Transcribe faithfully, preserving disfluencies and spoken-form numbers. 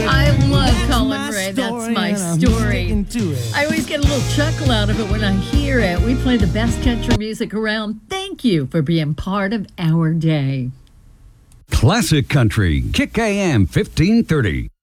I love Colin Ray. That's my story. I always get a little chuckle out of it when I hear it. We play the best country music around. Thank you for being part of our day. Classic Country, Kick A M fifteen thirty.